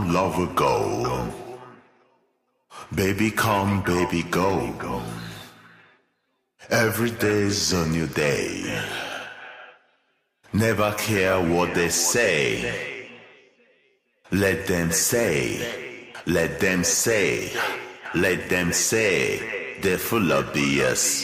love will go. Baby come, baby go. Every day's a new day. Never care what they say. Let them say, let them say, let them say. They're full of BS.